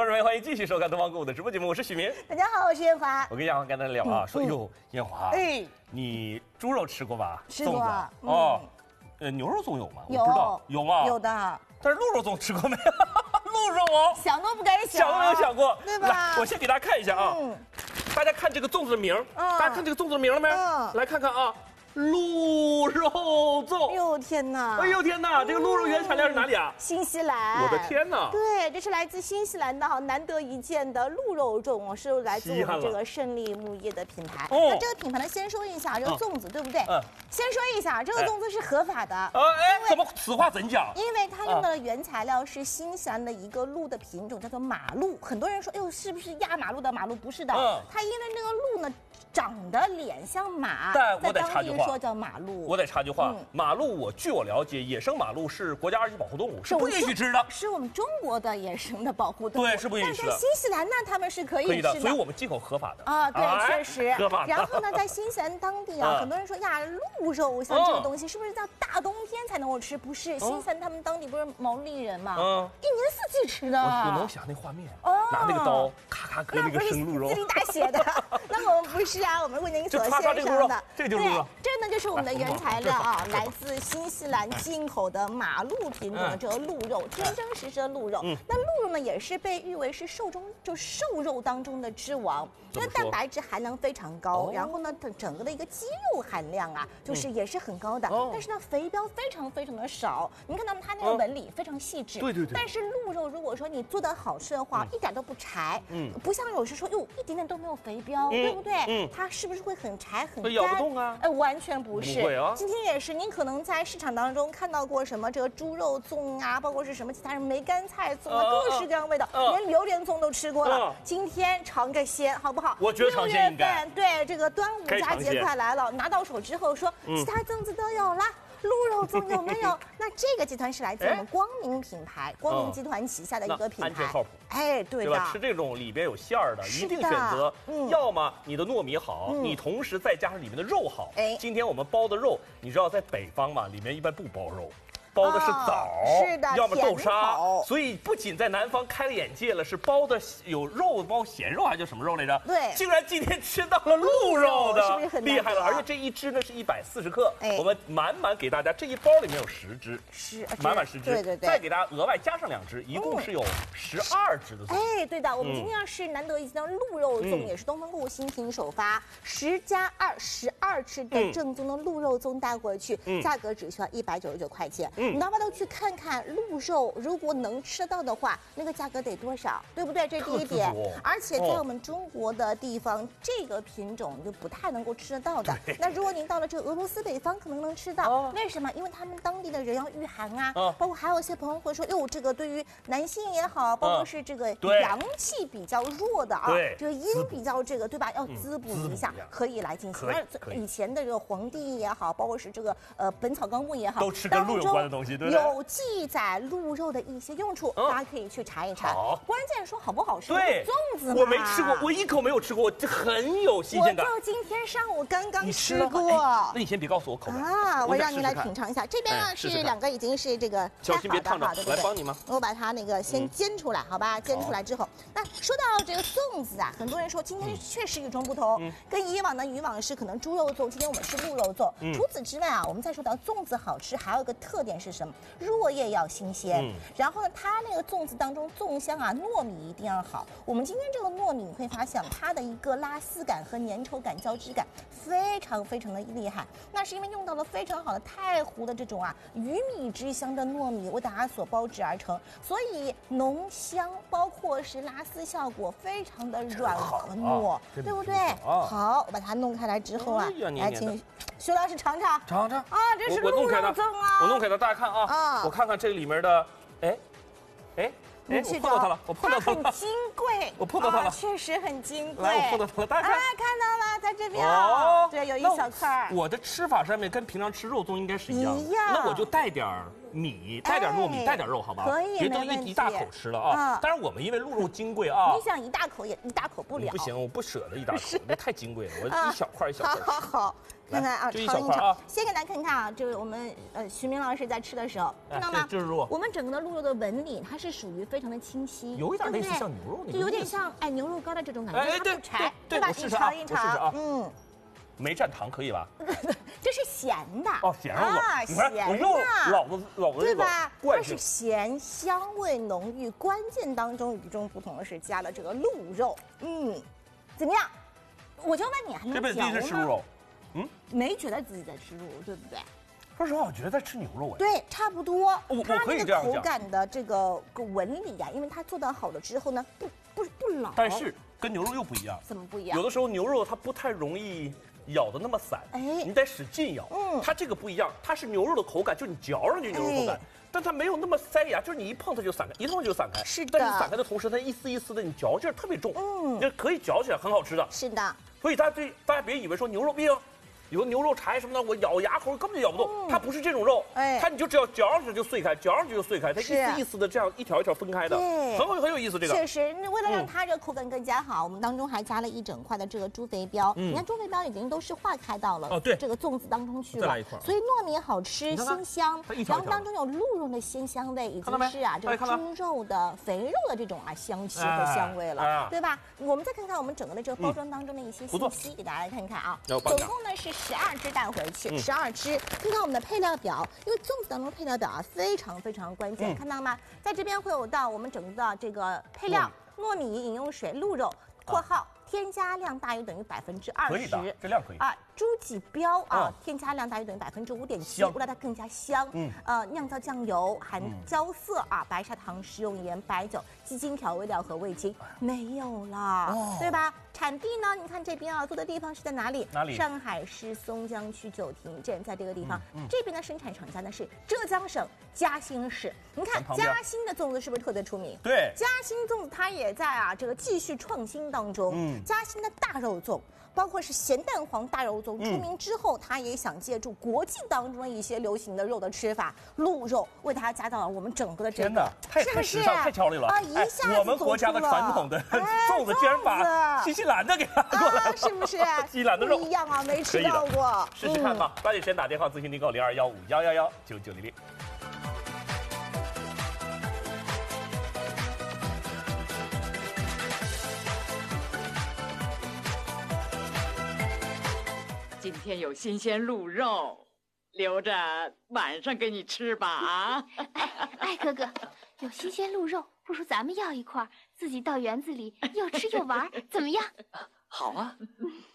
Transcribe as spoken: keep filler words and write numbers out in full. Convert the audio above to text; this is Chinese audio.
众们，欢迎继续收看东方购物的直播节目，我是许明。 大家好，我是艳华。 我跟艳华刚才聊啊，说哟，艳华， 哎， 你猪肉吃过吧？ 吃过哦。呃，牛肉粽有吗？ 有， 我不知道有吗？ 有的。 但是鹿肉粽吃过没有？鹿肉哦， 想都不敢想， 想都没有想过， 对吧？ 来，我先给大家看一下啊。嗯。大家看这个粽子的名，大家看这个粽子的名了没？嗯。来看看啊。鹿肉粽， 哎呦天哪！ 哎呦天哪！这个鹿肉原材料是哪里啊？ 新西兰。 我的天哪！ 对，这是来自新西兰的哈，难得一见的鹿肉粽，是来自我们这个胜利木业的品牌。那这个品牌呢，先说一下这个粽子，对不对？嗯。先说一下，这个粽子是合法的。 呃，哎，怎么此话怎讲？ 因为它用到的原材料是新西兰的一个鹿的品种，叫做马鹿。很多人说，哎呦，是不是压马路的马鹿？不是的，它因为那个鹿呢。长得脸像马， 但我得插句话， 说叫马鹿。 我得插句话，马鹿我据我了解，野生马鹿是国家二级保护动物，是不允许吃的， 是我们中国的野生的保护动物， 对，是不允许的。 但在新西兰呢，他们是可以吃的， 所以我们进口合法的啊，对，确实合法。 然后呢，在新西兰当地啊，很多人说呀，鹿肉像这个东西是不是到大冬天才能够吃？不是，新西兰他们当地不是毛利人嘛，嗯，一年四季吃的。 我能想那画面，拿那个刀咔咔割那个生鹿肉， 滋里打血的。那我们不是啊，我们为您所。 擦擦这个肉，这就是对，这呢就是我们的原材料啊，来自新西兰进口的马鹿品种的这个鹿肉，真真实实的鹿肉。那鹿肉呢也是被誉为是瘦中就瘦肉当中的之王，因为蛋白质含量非常高，然后呢它整个的一个肌肉含量啊，就是也是很高的，但是呢肥膘非常非常的少。您看到它那个纹理非常细致， 对对对。 但是鹿肉如果说你做的好吃的话，一点都不柴，嗯，不像有时说哟一点点都没有肥膘，对不对？嗯，它是不是会很柴很干？ 咬不动啊！ 哎，完全不是。 不会啊。 今天也是，您可能在市场当中看到过什么这个猪肉粽啊，包括是什么其他人梅干菜粽啊，各式各样味道，连榴莲粽都吃过了。今天尝个鲜，好不好？ 我觉得尝鲜应该。 对，这个端午佳节快来了，拿到手之后说，其他粽子都有了。鹿肉粽有没有？那这个集团是来自我们光明品牌，光明集团旗下的一个品牌， 安全靠谱。 哎，对的， 吃这种里边有馅儿的，一定选择，要么你的糯米好，你同时再加上里面的肉好。哎，今天我们包的肉，你知道在北方嘛，里面一般不包肉。包的是枣， 是的， 要么豆沙，所以不仅在南方开了眼界了，是包的有肉，包咸肉还叫什么肉来着？ 对， 竟然今天吃到了鹿肉的， 是不是很厉害了？而且这一只呢是一百四十克，我们满满给大家，这一包里面有十只， 是满满十只， 对对对， 再给大家额外加上两只，一共是有十二只的。 哎，对的，我们今天要是难得一见的鹿肉粽，也是东方购物新品首发，十加二十二只的正宗的鹿肉粽带过去，价格只需要一百九十九块钱，你哪怕都去看。看看鹿肉，如果能吃到的话，那个价格得多少，对不对？这是第一点。而且在我们中国的地方，这个品种就不太能够吃得到的。那如果您到了这个俄罗斯北方，可能能吃到。为什么？因为他们当地的人要御寒啊，包括还有一些朋友会说，哟，这个对于男性也好，包括是这个阳气比较弱的啊，这个阴比较这个，对吧？要滋补一下，可以来进行。而以前的这个皇帝也好，包括是这个呃《本草纲目》也好， 都吃跟鹿有关的东西，对不对？ 有记载鹿肉的一些用处，大家可以去查一查。关键说好不好吃？ 对， 粽子我没吃过，我一口没有吃过，这很有新鲜感。 我就今天上午刚刚吃过。 那你先别告诉我口味啊，我让你来品尝一下。这边呢是两个已经是这个小心别烫着， 对不对？ 来帮你吗？ 我把它那个先煎出来，好吧？煎出来之后，那说到这个粽子啊，很多人说今天确实与众不同，跟以往的以往是可能猪肉粽，今天我们是鹿肉粽。除此之外啊，我们再说到粽子好吃，还有一个特点是什么？落叶要新鲜，嗯、然后呢，它那个粽子当中粽香啊，糯米一定要好。我们今天这个糯米，你会发现它的一个拉丝感和粘稠感、胶质感非常非常的厉害。那是因为用到了非常好的太湖的这种啊鱼米之乡的糯米为大家所包制而成，所以浓香，包括是拉丝效果非常的软和糯，啊、对不对？啊、好，我把它弄开来之后啊，哎、来请徐老师尝尝， 尝尝啊，这是鹿肉粽啊， 我弄开它，大家看啊。啊，我看看这里面的，哎，哎，哎，我碰到它了，我碰到它了， 很金贵， 我碰到它了， 确实很金贵。 来，我碰到它了，大家看， 哎，看到了，在这边哦，对，有一小块。 我的吃法上面跟平常吃肉粽应该是一样， 一样。 那我就带点儿米，带点糯米，带点肉，好吧？ 可以， 别都一一大口吃了啊！当然我们因为鹿肉金贵啊， 你想一大口也一大口不了。 不行，我不舍得一大口，这太金贵了，我一小块一小块。 好好好，看看啊， 就一小块啊。 先给大家看看啊，就是我们呃徐明老师在吃的时候，看到吗？ 这是肉。 我们整个的鹿肉的纹理，它是属于非常的清晰， 有一点类似像牛肉那种， 就有点像哎牛肉干的这种感觉， 哎对不柴， 对吧？ 你尝一尝， 嗯。没蘸糖可以吧？ 这是咸的哦，咸肉啊， 咸的，老子老子对吧？它是咸，香味浓郁，关键当中与众不同的是加了这个鹿肉，嗯，怎么样？我就问你，还能这辈子第一次吃鹿肉， 嗯，没觉得自己在吃鹿肉，对不对？ 说实话，我觉得在吃牛肉哎。 对，差不多。 我我可以这样讲。 口感的这个个纹理呀，因为它做到好了之后呢，不不不老。 但是跟牛肉又不一样。 怎么不一样？ 有的时候牛肉它不太容易咬的那么散，哎，你得使劲咬。嗯，它这个不一样，它是牛肉的口感，就是你嚼上去牛肉口感，但它没有那么塞牙，就是你一碰它就散开，一碰就散开。 是的。 但是散开的同时，它一丝一丝的，你嚼劲儿特别重。嗯，这可以嚼起来很好吃的。 是的。 所以大家对大家别以为说牛肉病。有牛肉柴什么的，我咬牙口根本就咬不动，嗯、它不是这种肉，哎，它你就只要嚼上去就碎开，嚼上去就碎开，它一丝一丝的这样一条一条分开的，对，很有很有意思这个。 确实，为了让它这个口感更加好，嗯、我们当中还加了一整块的这个猪肥膘，嗯、你看猪肥膘已经都是化开到了哦，对，这个粽子当中去了，所以糯米好吃鲜香，然后当中有鹿肉的鲜香味，已经是啊这个猪肉的肥肉的这种啊香气和香味了，哎、对吧？我们再看看我们整个的这个包装当中的一些信息，给大家来看看啊，总共呢是十二只带回去，十二只。看看我们的配料表，因为粽子当中配料表啊非常非常关键，嗯、看到吗？在这边会有到我们整个的这个配料，嗯、糯米、饮用水、鹿肉（括号添加量大于等于百分之二十）， 这量可以啊。猪脊膘啊，添加量大于等于百分之五点七，为了它更加香。嗯，呃，酿造酱油含焦色啊，白砂糖、食用盐、白酒、鸡精调味料和味精没有了，对吧？产地呢？你看这边啊，做的地方是在哪里？ 哪里？ 上海市松江区九亭镇，在这个地方。这边的生产厂家呢是浙江省嘉兴市。你看嘉兴的粽子是不是特别出名？ 对， 嘉兴粽子它也在啊这个继续创新当中。嗯，嘉兴的大肉粽。包括是咸蛋黄大肉粽出名之后，他也想借助国际当中的一些流行的肉的吃法，鹿肉为它加到了我们整个的这个， 太太时尚太俏丽了啊！一下子我们国家的传统的粽子竟然把新西兰的给拿过来了， 是不是？ 新西兰的肉不一样啊，没吃到过， 试试看吧。抓紧时间打电话咨询订购零二幺五幺幺幺九九零零。 今天有新鲜鹿肉，留着晚上给你吃吧啊！ 哎，哎，哥哥，有新鲜鹿肉，不如咱们要一块，自己到园子里又吃又玩，怎么样？ 好啊。